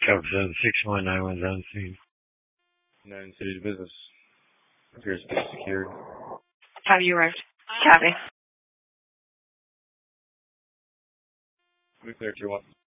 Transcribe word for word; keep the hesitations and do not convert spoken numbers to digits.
Copy seven six one nine one zone scene. Nine Cities Business. Appears to be secured. Have you arrived? Copy. We clear two one.